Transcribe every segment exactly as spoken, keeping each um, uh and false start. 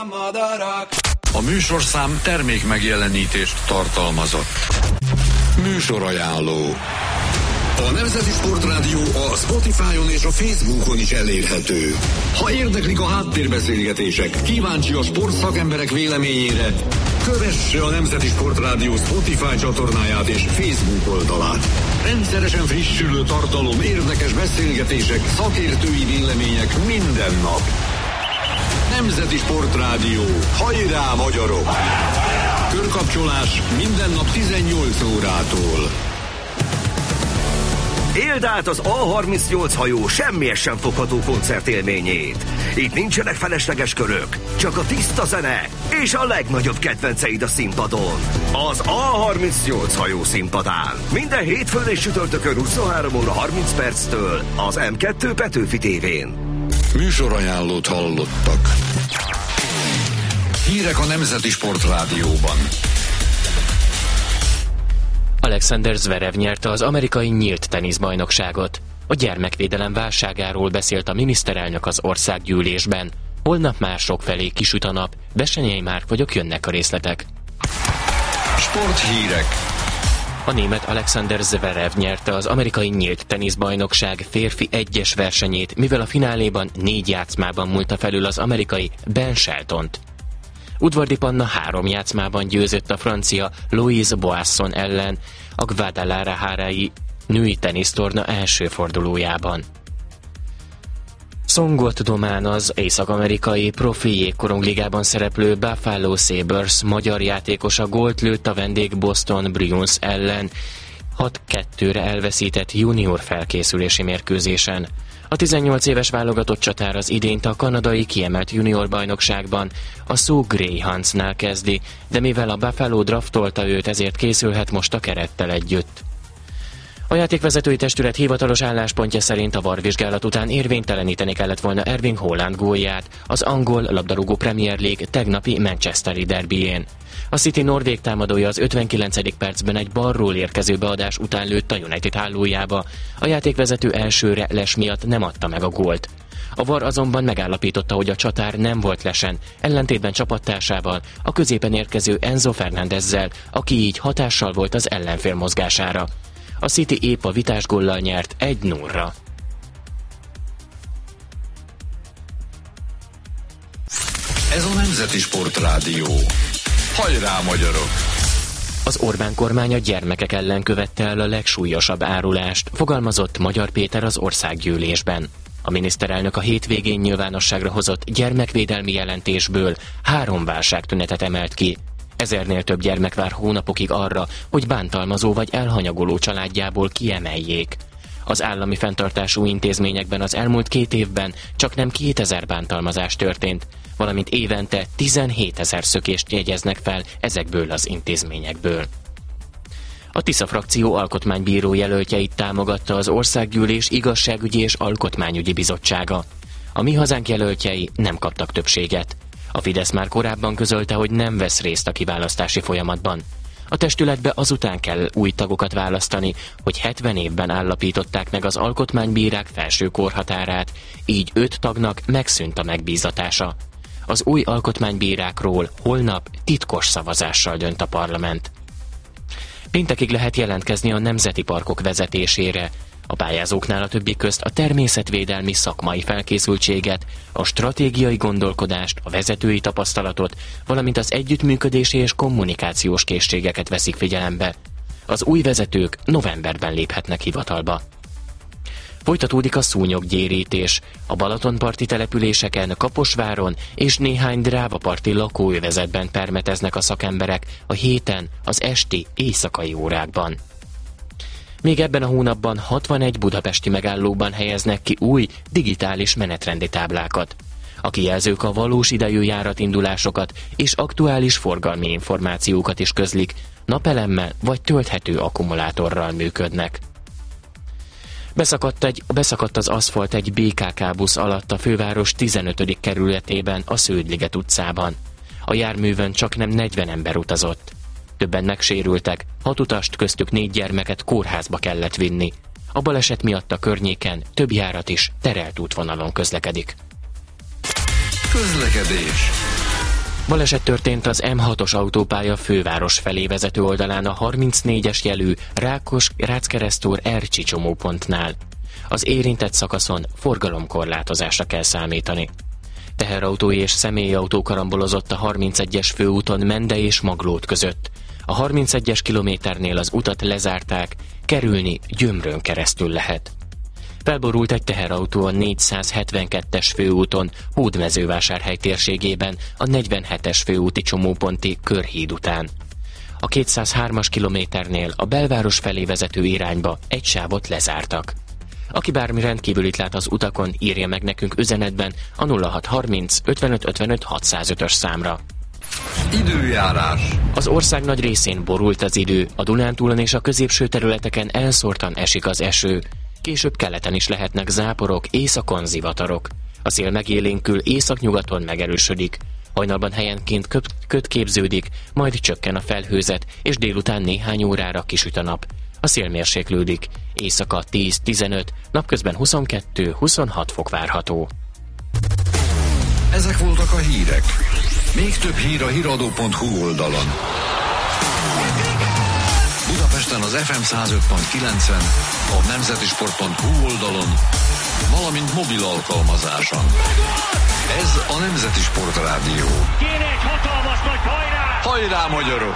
A műsorszám termék megjelenítést tartalmazott. Műsorajánló. A Nemzeti Sportrádió a Spotify-on és a Facebookon is elérhető. Ha érdeklik a háttérbeszélgetések, kíváncsi a sportszakemberek véleményére, kövesse a Nemzeti Sportrádió Spotify csatornáját és Facebook oldalát. Rendszeresen frissülő tartalom, érdekes beszélgetések, szakértői vélemények minden nap. Nemzeti Sportrádió. Hajrá, magyarok! Körkapcsolás minden nap tizennyolc órától. Éld át az á harmincnyolc hajó semmihez sem fogható koncertélményét. Itt nincsenek felesleges körök, csak a tiszta zene és a legnagyobb kedvenceid a színpadon. Az á harmincnyolc hajó színpadán. Minden hétfőn és csütörtökön huszonhárom óra harminc perctől az em kettő Petőfi tévén. Műsorajánlót hallottak. Hírek a Nemzeti Sportrádióban. Alexander Zverev nyerte az amerikai nyílt teniszbajnokságot. A gyermekvédelem válságáról beszélt a miniszterelnök az országgyűlésben. Holnap már sokfelé kisüt a nap. Bessenyei Márk vagyok, jönnek a részletek. Sporthírek. A német Alexander Zverev nyerte az amerikai nyílt teniszbajnokság férfi egyes versenyét, mivel a fináléban négy játszmában múlta felül az amerikai Ben Sheltont. Udvardi Panna három játszmában győzött a francia Louise Boasson ellen a Guadalajara-i női tenisztorna első fordulójában. Songot Domán az észak-amerikai profi jégkorongligában szereplő Buffalo Sabres magyar játékosa gólt lőtt a vendég Boston Bruins ellen hat kettőre elveszített junior felkészülési mérkőzésen. A tizennyolc éves válogatott csatár az idényt a kanadai kiemelt junior bajnokságban a Sault Greyhoundsnál kezdi, de mivel a Buffalo draftolta őt, ezért készülhet most a kerettel együtt. A játékvezetői testület hivatalos álláspontja szerint a var vizsgálat után érvényteleníteni kellett volna Erling Haaland gólját az angol labdarúgó Premier League tegnapi Manchesteri derbyjén. A City norvég támadója az ötvenkilencedik percben egy balról érkező beadás után lőtt a United hálójába. A játékvezető elsőre les miatt nem adta meg a gólt. A var azonban megállapította, hogy a csatár nem volt lesen, ellentétben csapattársával, a középen érkező Enzo Fernándezzel, aki így hatással volt az ellenfél mozgására. A City épp a vitás góllal nyert egy nullra. Ez a Nemzeti Sportrádió. Hajrá, magyarok! Az Orbán kormány a gyermekek ellen követte el a legsúlyosabb árulást, fogalmazott Magyar Péter az országgyűlésben. A miniszterelnök a hétvégén nyilvánosságra hozott gyermekvédelmi jelentésből három válságtünetet emelt ki. Ezernél több gyermek vár hónapokig arra, hogy bántalmazó vagy elhanyagoló családjából kiemeljék. Az állami fenntartású intézményekben az elmúlt két évben csaknem kétezer bántalmazás történt, valamint évente tizenhétezer szökést jegyeznek fel ezekből az intézményekből. A Tisza frakció alkotmánybíró jelöltjeit támogatta az Országgyűlés Igazságügyi és Alkotmányügyi Bizottsága. A Mi Hazánk jelöltjei nem kaptak többséget. A Fidesz már korábban közölte, hogy nem vesz részt a kiválasztási folyamatban. A testületbe azután kell új tagokat választani, hogy hetven évben állapították meg az alkotmánybírák felső korhatárát, így öt tagnak megszűnt a megbízatása. Az új alkotmánybírákról holnap titkos szavazással dönt a parlament. Péntekig lehet jelentkezni a nemzeti parkok vezetésére. A pályázóknál a többi közt a természetvédelmi szakmai felkészültséget, a stratégiai gondolkodást, a vezetői tapasztalatot, valamint az együttműködési és kommunikációs készségeket veszik figyelembe. Az új vezetők novemberben léphetnek hivatalba. Folytatódik a szúnyoggyérítés. A balatonparti településeken, Kaposváron és néhány drávaparti lakóövezetben permeteznek a szakemberek a héten az esti éjszakai órákban. Még ebben a hónapban hatvanegy budapesti megállóban helyeznek ki új digitális menetrendi táblákat. A kijelzők a valós idejű járatindulásokat és aktuális forgalmi információkat is közlik, napelemmel vagy tölthető akkumulátorral működnek. Beszakadt, egy, beszakadt az aszfalt egy bé ká ká busz alatt a főváros tizenötödik kerületében, a Sződ-liget utcában. A járművön csaknem negyven ember utazott. Többen megsérültek, hat utast, köztük négy gyermeket kórházba kellett vinni. A baleset miatt a környéken több járat is terelt útvonalon közlekedik. Közlekedés. Baleset történt az M hatos autópálya főváros felé vezető oldalán a harmincnégyes jelű Rákos Ráckeresztúr Ercsi csomópontnál. Az érintett szakaszon forgalomkorlátozásra kell számítani. Teherautó és személyautó karambolozott a harmincegyes főúton Mende és Maglód között. A harmincegyes kilométernél az utat lezárták, kerülni Gyömrön keresztül lehet. Felborult egy teherautó a négyszázhetvenkettes főúton Hódmezővásárhely térségében a negyvenhetes főúti csomóponti Körhíd után. A kétszázhármas kilométernél a belváros felé vezető irányba egy sávot lezártak. Aki bármi rendkívülit lát az utakon, írja meg nekünk üzenetben a nulla hatszázharminc ötvenöt ötvenöt hatszázötös számra. Időjárás. Az ország nagy részén borult az idő, a Dunántúlon és a középső területeken elszórtan esik az eső. Később keleten is lehetnek záporok, északon zivatarok. A szél megélénkül, északnyugaton megerősödik. Hajnalban helyenként köt, köt képződik, majd csökken a felhőzet, és délután néhány órára kisüt a nap. A szél mérséklődik. Éjszaka tíz-tizenöt, napközben huszonkettő-huszonhat fok várható. Ezek voltak a hírek. Még több hír a híradó pont hu oldalon. Budapesten az ef em száz öt pont kilencen, a nemzetisport pont hu oldalon, valamint mobil alkalmazáson. Ez a Nemzeti Sport Rádió. Kéne egy hatalmas nagy hajrá! Hajrá, magyarok!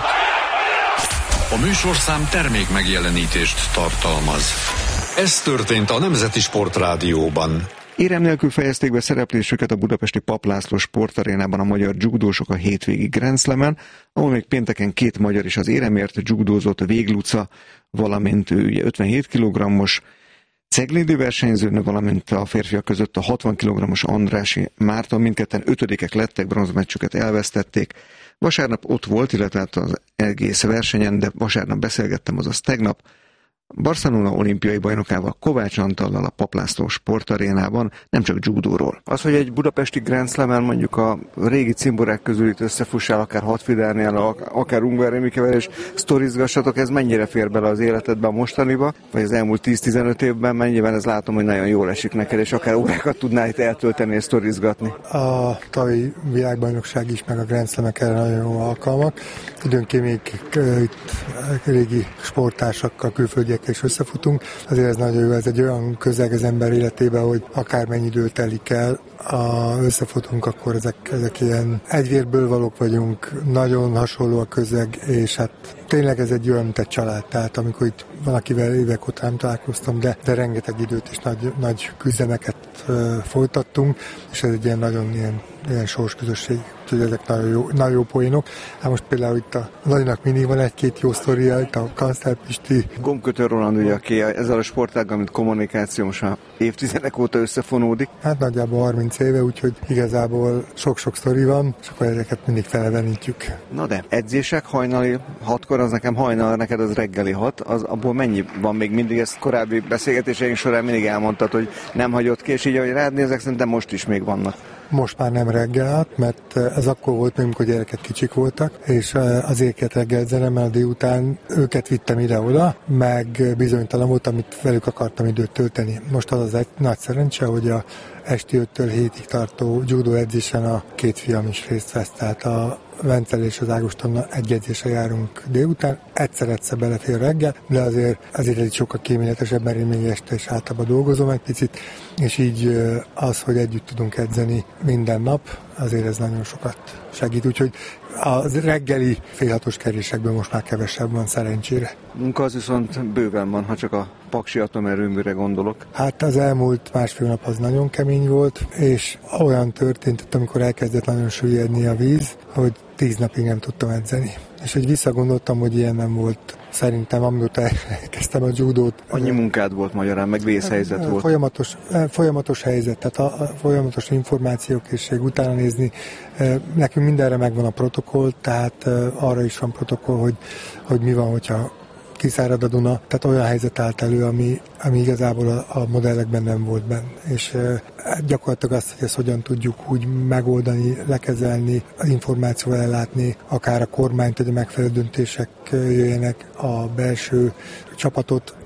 A műsorszám termék megjelenítést tartalmaz. Ez történt a Nemzeti Sport Rádióban. Érem nélkül fejezték be szereplésüket a budapesti Papp László sportarénában a magyar dzsugdósok a hétvégi Grand Slamen, ahol még pénteken két magyar is az éremért dzsugdózott, Végluca, valamint ő ugye ötvenhét kilogrammos ceglédő versenyzőnő, valamint a férfiak között a hatvan kilogrammos Andrássy Márton, mindketten ötödikek lettek, bronzmeccsüket elvesztették. Vasárnap ott volt, illetve hát az egész versenyen, de vasárnap beszélgettem, azaz tegnap, Barcelona olimpiai bajnokával, Kovács Antallal a Papp László sportarénában, nem csak judóról. Az, hogy egy budapesti Grand Slamen mondjuk a régi cimborák közül itt összefussál, akár Hatfidernél, akár Ungver Remikevel, és sztorizgassatok, ez mennyire fér bele az életedbe a mostaniba, vagy az elmúlt tíz-tizenöt évben, mennyiben ez látom, hogy nagyon jól esik neked, és akár órákat tudnál itt eltölteni és sztorizgatni. A tavalyi világbajnokság is, meg a Grand Slamek erre nagyon jó alkalmak. Időnként még itt régi sporttársakkal, külföldiekkel is összefutunk. Azért ez nagyon jó, ez egy olyan közeg az ember életében, hogy akármennyi idő telik el, ha összefutunk, akkor ezek, ezek ilyen egyvérből valók vagyunk, nagyon hasonló a közeg, és hát tényleg ez egy olyan, mint egy család. Tehát amikor itt valakivel évek óta nem találkoztam, de, de rengeteg időt és nagy, nagy küzdelmeket uh, folytattunk, és ez egy ilyen nagyon ilyen, ilyen sors közösség, úgyhogy ezek nagyon jó, nagyon jó poénok. Hát most például itt a Nagynak mindig van egy-két jó sztoria, itt a Kancler Pisti. Gombkötő Roland, ugye, aki ezzel a sportággal, mint kommunikáció, most már évtizedek óta összefonódik. Hát nagyjából harminc éve, úgyhogy igazából sok-sok sztori van, és akkor ezeket mindig felevenítjük. Na de, edzések hajnali hatkor, az nekem hajnal, neked az reggeli hat, az abból mennyi van még mindig? Ezt korábbi beszélgetéseink során mindig elmondtad, hogy nem hagyott ki, és így, ahogy rád nézek, szerintem most is még vannak. Most már nem reggel, mert ez akkor volt, amikor gyerekek kicsik voltak, és azért kellett reggelzenem, mert délután őket vittem ide-oda, meg bizonytalan volt, amit velük akartam időt tölteni. Most az az egy nagy szerencse, hogy a esti öttől hétig tartó judó edzésen a két fiam is részt vesz, tehát a Vencel és az Ágostonnal egy edzésre járunk délután, egyszer-egyszer belefér reggel, de azért, azért ez sokkal kíméletesebb, mert én még este is általában dolgozom egy picit, és így az, hogy együtt tudunk edzeni minden nap, azért ez nagyon sokat segít, úgyhogy a reggeli félhatos kerésekből most már kevesebb van szerencsére. Munka az viszont bőven van, ha csak a Paksi atomerőműre gondolok. Hát az elmúlt másfél nap az nagyon kemény volt, és olyan történt, amikor elkezdett nagyon süllyedni a víz, hogy tíz napig nem tudtam edzeni. És hogy visszagondoltam, hogy ilyen nem volt szerintem, amióta elkezdtem a judót. Annyi munkád volt magyarán, meg vészhelyzet volt. Folyamatos, folyamatos helyzet, tehát a, a folyamatos információkészség, utána nézni. Nekünk mindenre megvan a protokoll, tehát arra is van protokoll, hogy, hogy mi van, hogyha kiszárad a Duna, tehát olyan helyzet állt elő, ami, ami igazából a, a modellekben nem volt benne. És e, gyakorlatilag azt, hogy ezt hogyan tudjuk úgy megoldani, lekezelni, információval ellátni, akár a kormányt, hogy a megfelelő döntések jöjjenek, a belső csapatot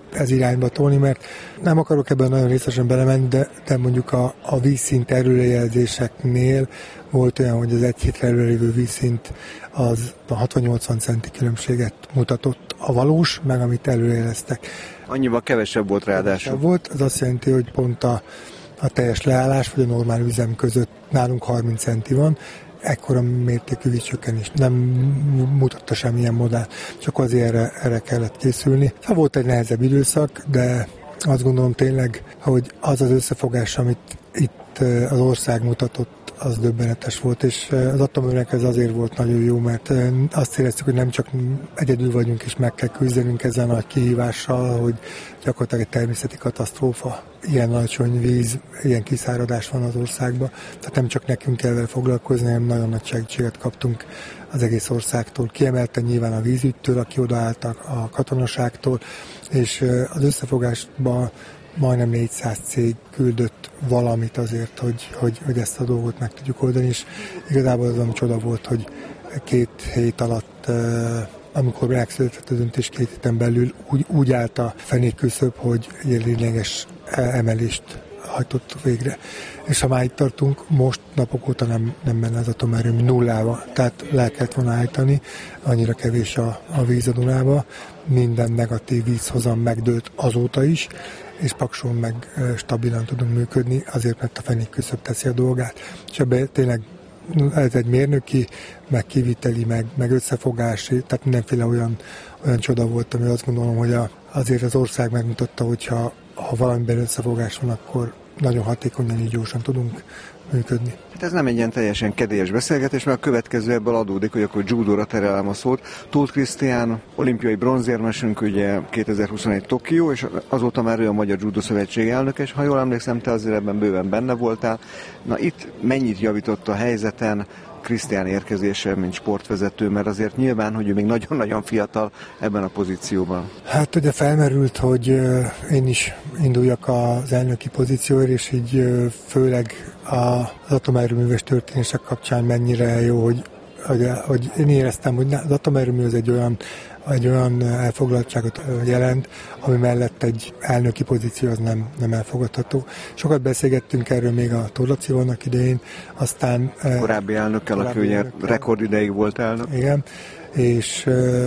ez irányba tolni, mert nem akarok ebben nagyon részesen belemenni, de, de mondjuk a, a vízszint előrejelzéseknél volt olyan, hogy az egy hétre előrévő vízszint az a hatvan-nyolcvan centi különbséget mutatott a valós, meg amit előrejeleztek. Annyival kevesebb volt ráadásul. Volt, az azt jelenti, hogy pont a, a teljes leállás vagy a normál üzem között nálunk harminc centi van, ekkora mértékű vízcsökkenés nem mutatta semmilyen modellt, csak azért erre, erre kellett készülni. Ha volt egy nehezebb időszak, de azt gondolom tényleg, hogy az az összefogás, amit itt az ország mutatott, az döbbenetes volt, és az atomerőnek ez azért volt nagyon jó, mert azt éreztük, hogy nem csak egyedül vagyunk, és meg kell küzdenünk ezzel a nagy kihívással, hogy gyakorlatilag egy természeti katasztrófa, ilyen alacsony víz, ilyen kiszáradás van az országban, tehát nem csak nekünk kell vele foglalkozni, hanem nagyon nagy segítséget kaptunk az egész országtól. Kiemelten nyilván a vízügytől, aki odaálltak, a katonaságtól, és az összefogásban majdnem négyszáz cég küldött valamit azért, hogy, hogy, hogy ezt a dolgot meg tudjuk oldani, és igazából az ami csoda volt, hogy két hét alatt, amikor megszületett a döntés, két héten belül úgy, úgy állt a fenékküszöb, hogy egy lényeges emelést hajtott végre. És ha már itt tartunk, most napok óta nem, nem menne az atomerőmű nullába, tehát le kellett volna állítani, annyira kevés a, a víz a Dunába, minden negatív vízhozam megdőlt azóta is, és Pakson meg stabilan tudunk működni, azért, mert a fenékküszöb teszi a dolgát. És ebben tényleg ez egy mérnöki, meg kiviteli, meg, meg összefogási, tehát mindenféle olyan, olyan csoda volt, ami azt gondolom, hogy a, azért az ország megmutatta, hogyha ha valamiben összefogás van, akkor nagyon hatékonyan, így gyorsan tudunk működni. Hát ez nem egy ilyen teljesen kedélyes beszélgetés, mert a következő ebből adódik, hogy akkor judóra terelem a szót. Tóth Krisztián, olimpiai bronzérmesünk, ugye kétezer-huszonegy Tokió, és azóta már ő a Magyar Judó Szövetség elnöke, és ha jól emlékszem, te azért ebben bőven benne voltál. Na itt mennyit javított a helyzeten Krisztián érkezése, mint sportvezető, mert azért nyilván, hogy ő még nagyon-nagyon fiatal ebben a pozícióban. Hát ugye felmerült, hogy én is induljak az elnöki pozícióért, és így főleg az atomerőműves történések kapcsán mennyire jó, hogy, hogy, hogy én éreztem, hogy az atomerőmű az egy olyan egy olyan elfoglaltságot jelent, ami mellett egy elnöki pozíció az nem, nem elfogadható. Sokat beszélgettünk erről még a Torlaci vannak idején, aztán... Korábbi elnökkel, korábbi aki ugye elnökkel, rekordideig volt elnök. Igen, és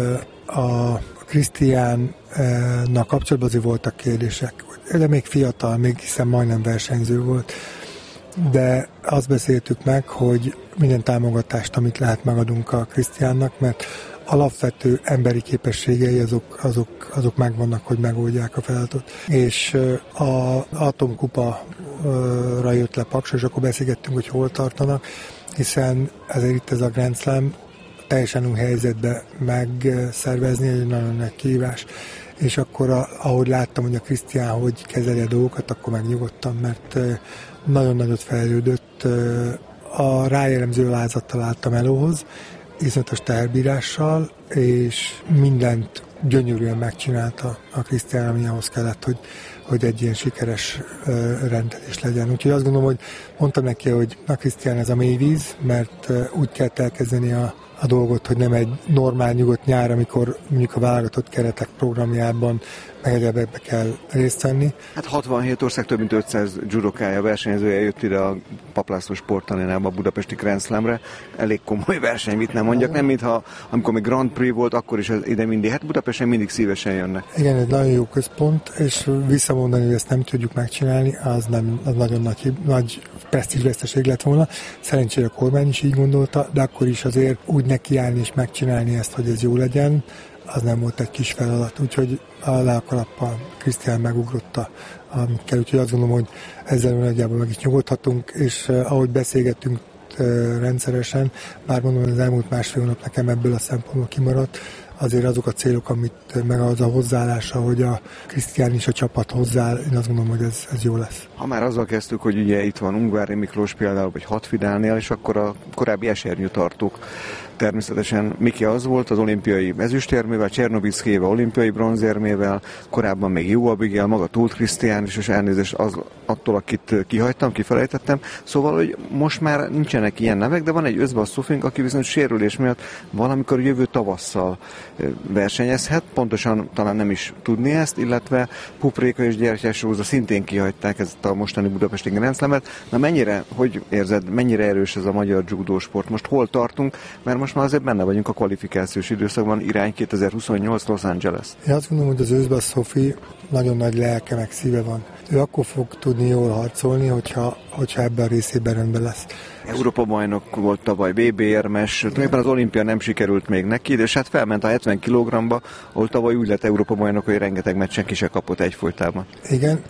a Krisztiánnak kapcsolatban azért voltak kérdések, de még fiatal, még hiszen majdnem versenyző volt, de azt beszéltük meg, hogy minden támogatást, amit lehet, megadunk a Krisztiánnak, mert alapvető emberi képességei azok, azok, azok megvannak, hogy megoldják a feladatot. És az atomkupa-ra jött le Paks, és akkor beszélgettünk, hogy hol tartanak, hiszen ezért itt ez a Grand Slam teljesen új helyzetbe megszervezni, egy nagyon nagy kihívás. És akkor, ahogy láttam, hogy a Krisztián hogy kezeli a dolgokat, akkor megnyugodtam, mert nagyon nagyot fejlődött. A rájellemző alázattal álltam elóhoz, iszonyatos teherbírással, és mindent gyönyörűen megcsinálta a Krisztián, ami ahhoz kellett, hogy, hogy egy ilyen sikeres uh, rendelés legyen. Úgyhogy azt gondolom, hogy mondtam neki, hogy a Krisztián ez a mélyvíz, mert uh, úgy kell elkezdeni a, a dolgot, hogy nem egy normál nyugodt nyár, amikor mondjuk a válogatott keretek programjában meg egyebekbe kell részt venni. Hát hatvanhét ország, több mint ötszáz judokája, versenyzője jött ide a Papp László Sportarénába, a budapesti Grand Slamre. Elég komoly verseny, mit nem mondjak, nem mintha amikor még Grand Prix volt, akkor is ide mindig, hát Budapesten mindig szívesen jönnek. Igen, egy nagyon jó központ, és visszamondani, hogy ezt nem tudjuk megcsinálni, az, nem, az nagyon nagy, nagy presztízsveszteség lett volna. Szerencsére a kormány is így gondolta, de akkor is azért úgy nekiállni és megcsinálni ezt, hogy ez jó legyen, az nem volt egy kis feladat, úgyhogy a leakalappal Krisztián megugrotta, amit kell, úgyhogy azt gondolom, hogy ezzel nagyjából meg is nyugodhatunk, és uh, ahogy beszélgettünk uh, rendszeresen, bár mondom, az elmúlt másfél hónap nekem ebből a szempontból kimaradt, azért azok a célok, amit meg az a hozzáállása, hogy a Krisztián is a csapat hozzááll, én azt gondolom, hogy ez, ez jó lesz. Ha már azzal kezdtük, hogy ugye itt van Ungvári Miklós például, vagy Hatfidálnél, és akkor a korábbi esernyőtartók Természetesen Miki az volt az olimpiai ezüstérmével, Csernobiszkével, olimpiai bronzérmével, korábban még Jó Abigail, maga Tóth Krisztián is, és elnézést az, attól, akit kihagytam, kifelejtettem. Szóval, hogy most már nincsenek ilyen nevek, de van egy Özbas Sofink, aki viszont sérülés miatt valamikor jövő tavasszal versenyezhet, pontosan talán nem is tudni ezt, illetve Pupréka és Gyertyás Róza szintén kihagyták ezt a mostani budapesti Grand Slamet. Na mennyire, hogy érzed, mennyire erős ez a magyar judósport? Most hol tartunk? Mert most már azért benne vagyunk a kvalifikációs időszakban, irány kétezer-huszonnyolc Los Angeles. Én azt gondolom, hogy az Özbas Sofi nagyon nagy lelke meg szíve van. Ő akkor fog tudni jól harcolni, hogyha, hogyha ebben a részében rendben lesz. Európa bajnok volt tavaly, vé bé érmes, tulajdonképpen az olimpia nem sikerült még neki, de hát felment a hetven kilogramba, ahol tavaly úgy lett Európa bajnok, hogy rengeteg meccsen ki se kapott egyfolytában. Igen,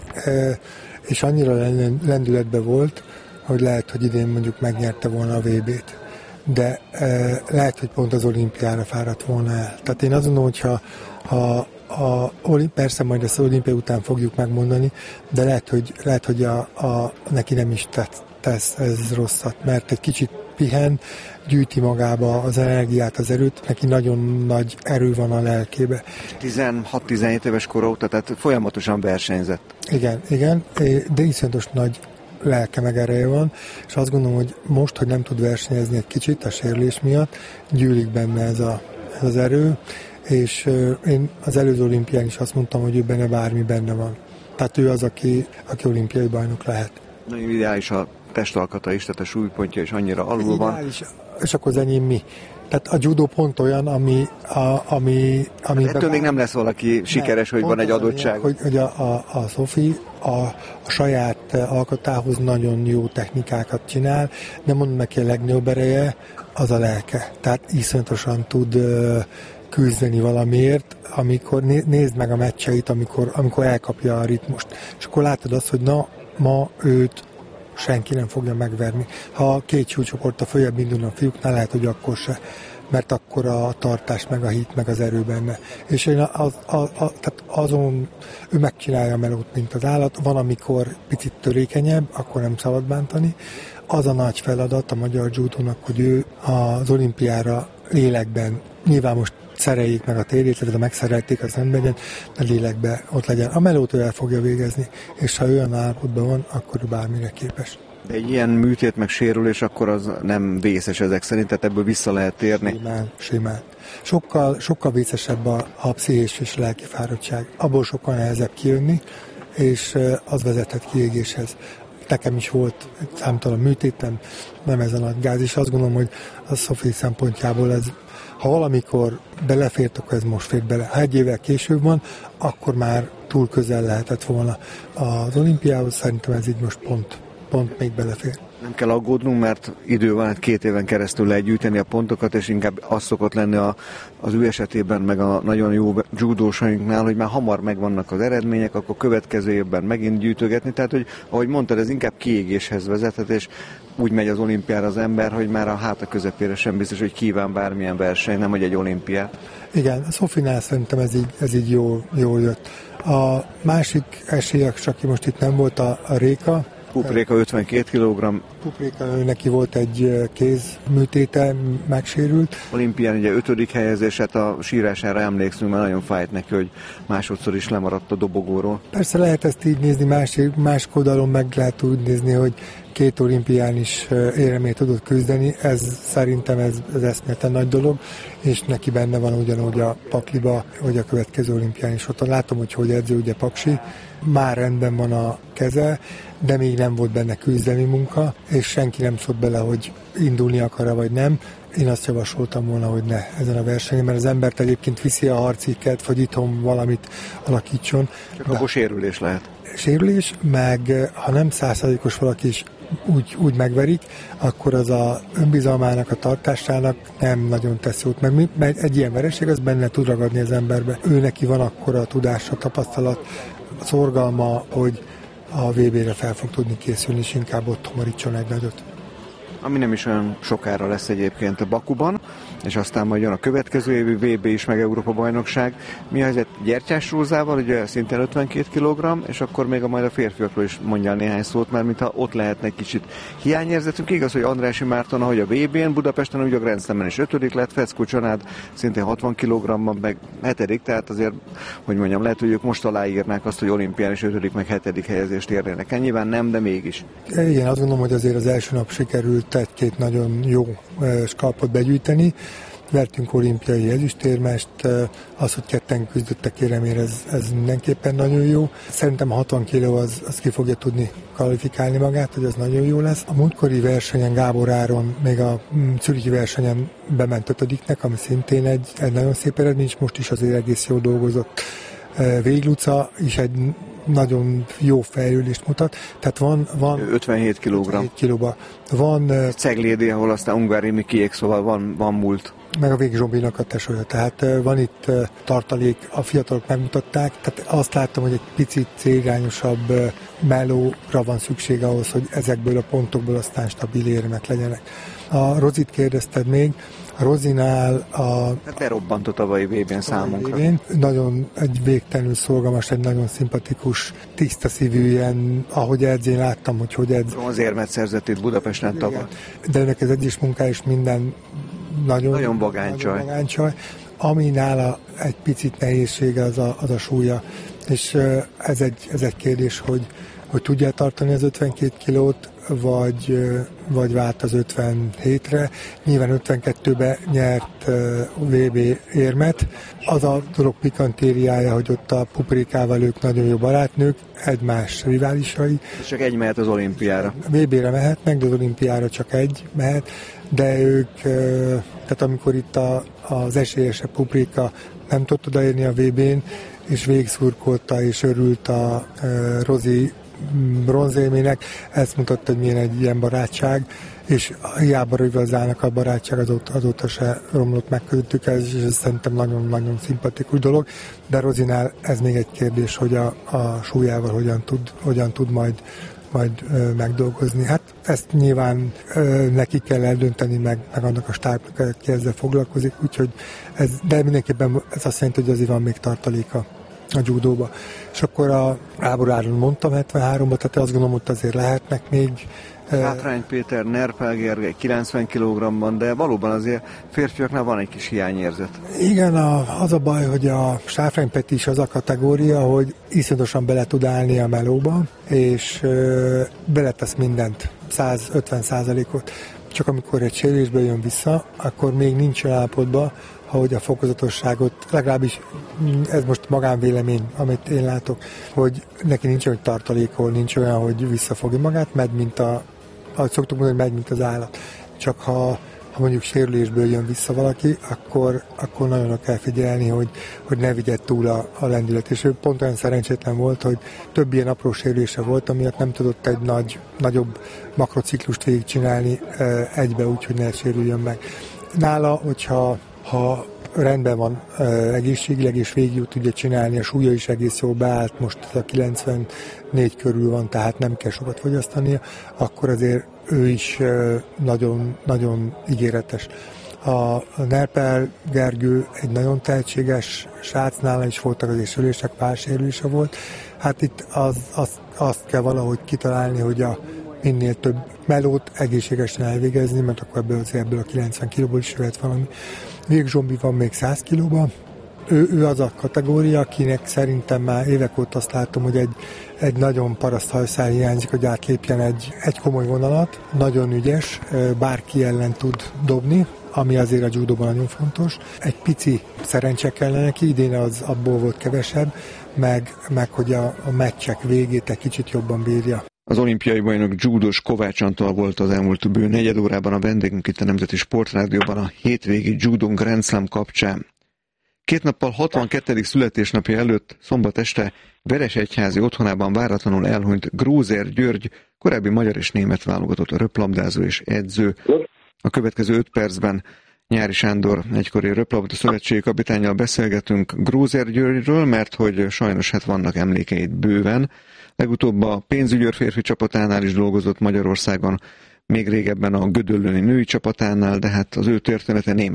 és annyira lendületben volt, hogy lehet, hogy idén mondjuk megnyerte volna a vé bét. De lehet, hogy pont az olimpiára fáradt volna el. Tehát én azt gondolom, hogyha ha A, persze majd ezt az olimpia után fogjuk megmondani, de lehet, hogy, lehet, hogy a, a, neki nem is tesz, tesz ez rosszat, mert egy kicsit pihen, gyűjti magába az energiát, az erőt, neki nagyon nagy erő van a lelkébe. tizenhat-tizenhét éves kor óta, tehát folyamatosan versenyzett. Igen, igen, de iszonyatos nagy lelke meg ereje van, és azt gondolom, hogy most, hogy nem tud versenyezni egy kicsit a sérülés miatt, gyűlik benne ez, a, ez az erő, és én az előző olimpián is azt mondtam, hogy ő benne bármi benne van. Tehát ő az, aki, aki olimpiai bajnok lehet. Nagyon ideális a testalkata is, tehát a súlypontja is annyira alul van. Ideális, és akkor az enyém mi? Tehát a judo pont olyan, ami... A, ami, ami ettől még nem lesz valaki sikeres, nem, hogy van egy adottság. Hogy, hogy a, a, a Sofi a, a saját alkatához nagyon jó technikákat csinál, de mondom neki a legnagyobb ereje az a lelke. Tehát iszonyatosan tud küzdeni valamiért, amikor nézd meg a meccseit, amikor, amikor elkapja a ritmust. És akkor látod azt, hogy na, ma őt senki nem fogja megverni. Ha két súlycsoport a följebb indulna a fiúknál, lehet, hogy akkor se, mert akkor a tartás, meg a hit, meg az erő benne. És én az, az, az, tehát azon ő megcsinálja a melót, mint az állat. Van, amikor picit törékenyebb, akkor nem szabad bántani. Az a nagy feladat a magyar judónak, hogy ő az olimpiára lélekben, nyilván most szereljék meg a térét, tehát ha megszerelték, az nem legyen, de lélekben ott legyen. A melót ő el fogja végezni, és ha olyan állapotban van, akkor ő bármire képes. De egy ilyen műtét meg sérülés, akkor az nem vészes ezek szerint, tehát ebből vissza lehet térni? Simán, simán. Sokkal, sokkal vészesebb a, a pszichés és lelki fáradtság. Abból sokkal nehezebb kijönni, és az vezethet kiégéshez. Nekem is volt egy számtalan műtétem, nem ez a nagy gáz, és azt gondolom, hogy a Sofi szempontjából ez, ha valamikor belefért, akkor ez most fér bele. Ha egy évvel később van, akkor már túl közel lehetett volna az olimpiához, szerintem ez így most pont, pont még belefér. Nem kell aggódnunk, mert idő van, hát két éven keresztül lehet gyűjteni a pontokat, és inkább az szokott lenni a, az ő esetében, meg a nagyon jó judósainknál, hogy már hamar megvannak az eredmények, akkor következő évben megint gyűjtögetni. Tehát, hogy ahogy mondtad, ez inkább kiégéshez vezethet, és úgy megy az olimpiára az ember, hogy már a háta közepére sem biztos, hogy kíván bármilyen verseny, nem hogy egy olimpiát. Igen, a Sofinál szerintem ez így, ez így jól, jól jött. A másik esélyek, aki most itt nem volt, a, a Réka. Pupréka ötvenkét kilogramm. Pupréka, neki volt egy kézműtéte, megsérült. Olimpián ugye ötödik helyezés, hát a sírására emlékszünk, mert nagyon fájt neki, hogy másodszor is lemaradt a dobogóról. Persze lehet ezt így nézni, más, más oldalon meg lehet úgy nézni, hogy két olimpián is éremért tudott küzdeni, ez szerintem ez, ez eszméleten nagy dolog, és neki benne van ugyanúgy a pakliba, hogy a következő olimpián is ott. Látom, hogy hogy edző, ugye Paksi, már rendben van a keze, de még nem volt benne küzdeni munka, és senki nem szólt bele, hogy indulni akar vagy nem. Én azt javasoltam volna, hogy ne ezen a versenyen, mert az embert egyébként viszi a harciket, vagy itthon valamit alakítson. Csak abból sérülés lehet. Sérülés, meg ha nem százszázalékos valaki is úgy, úgy megverik, akkor az a önbizalmának, a tartásának nem nagyon tesz jót. Meg, meg egy ilyen vereség az benne tud ragadni az emberbe. Ő neki van akkora a tudása, tapasztalat, a szorgalma, hogy a vé bére fel fog tudni készülni, és inkább ott homorítson egy nagyot. Ami nem is olyan sokára lesz egyébként a Bakuban. és aztán majd jön a következő évi vé bé is, meg Európa-bajnokság. Mi a helyzet Gyertyás Rózával, ugye szintén ötvenkét kilogramm, és akkor még a majd a férfiakról is mondjál néhány szót, mert mintha ott lehetne egy kicsit hiányérzetünk. Igaz, hogy Andrássy Márton, ahogy a vé bén, Budapesten, úgy a Grand Slamen is ötödik lett, Feckó Csanád szintén hatvan kilogramban, meg hetedik, tehát azért, hogy mondjam, lehet, hogy ők most aláírnák azt, hogy olimpián is ötödik, meg hetedik helyezést érnének el. Nyilván nem, de mégis. Igen, azt gondolom, hogy azért az első nap sikerült egy-két nagyon jó skalpot begyűjteni. Vertünk olimpiai ezüstérmest, az, hogy ketten küzdöttek éremért, ez, ez mindenképpen nagyon jó. Szerintem a hatvan kiló az, az ki fogja tudni kvalifikálni magát, hogy ez nagyon jó lesz. A múltkori versenyen Gábor Áron még a zürichi versenyen bement ötödiknek, ami szintén egy, egy nagyon szép eredmény, és most is azért egész jól dolgozott. Végluca is egy nagyon jó fejlődést mutat. Tehát van... van ötvenhét kilogramm. kilóba. Van... Ceglédi, ahol aztán Ungvári Mikiék, szóval van, van múlt. Meg a Vég Zsombinak a tesója. Tehát van itt tartalék, a fiatalok megmutatták. Tehát azt láttam, hogy egy picit célirányosabb melóra van szükség ahhoz, hogy ezekből a pontokból aztán stabil érmek legyenek. A Rozit kérdezted még. A Rozinál a... Hát berobbant a tavalyi vé bén számunkra. Végén. Nagyon egy végtelenül szolgalmas, egy nagyon szimpatikus, tiszta szívű, ilyen, ahogy edz, én láttam, hogy hogy edz. Az érmet szerzett itt Budapesten tavaly. De önnek az edzés munkája is minden nagyon, nagyon vagánycsaj. Ami nála egy picit nehézsége, az a, az a súlya. És ez egy, ez egy kérdés, hogy, hogy tudja tartani az ötvenkét kilót, vagy, vagy vált az ötvenhétre. Nyilván ötvenkettőben nyert vé bé érmet. Az a dolog pikantériája, hogy ott a Puprikával ők nagyon jó barátnők, egymás riválisai. Csak egy mehet az olimpiára. vé bére mehetnek, de az olimpiára csak egy mehet, de ők, tehát amikor itt a, az esélyesebb Puprika nem tudott odaérni a vé bén, és végszurkolta és örült a, a Rozi bronzélmének, ezt mutatta, hogy milyen egy ilyen barátság, és hiába rivalizálnak a barátság, azóta, azóta se romlott meg közöttük, ez, és ez szerintem nagyon-nagyon szimpatikus dolog, de Rozinál ez még egy kérdés, hogy a, a súlyával hogyan tud, hogyan tud majd majd ö, megdolgozni. Hát ezt nyilván ö, neki kell eldönteni, meg, meg annak a stábnak, aki ezzel foglalkozik, úgyhogy ez, de mindenképpen ez azt jelenti, hogy azért van még tartaléka a judóba. És akkor a Gábor Áron mondtam hetvenháromba, tehát azt gondolom, hogy azért lehetnek még. Hátrány Péter, Nerpel Gergely kilencven kilogramban, de valóban azért férfiaknál van egy kis hiányérzet. Igen, a, az a baj, hogy a Sáfrány Peti is az a kategória, hogy iszonyatosan bele tud állni a melóba, és ö, beletesz mindent, száz ötven százalékot. Csak amikor egy sérülésből jön vissza, akkor még nincs olyan állapotban, ahogy a fokozatosságot, legalábbis ez most magánvélemény, amit én látok, hogy neki nincs olyan tartalékol, nincs olyan, hogy visszafogja magát, megy, mint a, ahogy szoktuk mondani, megy, mint az állat. Csak ha, ha mondjuk sérülésből jön vissza valaki, akkor, akkor nagyon kell figyelni, hogy, hogy ne vigye túl a, a lendület. És ő pont olyan szerencsétlen volt, hogy több ilyen apró sérülése volt, amiatt nem tudott egy nagy, nagyobb makrociklust végigcsinálni e, egybe, úgyhogy ne sérüljön meg. Nála, hogyha ha rendben van e, egészségileg, és végig tudja csinálni, a súlya is egész jól beállt, most a kilencvennégy körül van, tehát nem kell sokat fogyasztania, akkor azért ő is e, nagyon, nagyon ígéretes. A, a Nerpel Gergő egy nagyon tehetséges srác, nála is voltak azért sérülések, pár sérülése volt. Hát itt az, az, azt kell valahogy kitalálni, hogy a minél több melót egészségesen elvégezni, mert akkor ebből, az, ebből a kilencven kilóból is jöhet valami. Vég Zsombi van még száz kilóban. Ő, ő az a kategória, akinek szerintem már évek óta azt látom, hogy egy, egy nagyon paraszt hajszál hiányzik, hogy átlépjen egy, egy komoly vonalat. Nagyon ügyes, bárki ellen tud dobni, ami azért a judóban nagyon fontos. Egy pici szerencse kellene neki, idén az abból volt kevesebb, meg, meg hogy a, a meccsek végét egy kicsit jobban bírja. Az olimpiai bajnok judós Kovács Antal volt az elmúlt bő negyed órában a vendégünk itt a Nemzeti Sportrádióban a hétvégi Judó Grand Slam kapcsán. Két nappal hatvankettedik születésnapja előtt szombat este Veresegyházi otthonában váratlanul elhunyt Grózer György, korábbi magyar és német válogatott röplabdázó és edző. A következő öt percben Nyári Sándor egykori röplabda szövetségi kapitánnyal beszélgetünk Grózer Györgyről, mert hogy sajnos hát vannak emlékeit bőven. Legutóbb a pénzügyőr férfi csapatánál is dolgozott Magyarországon, még régebben a gödöllőni női csapatánál, de hát az ő története német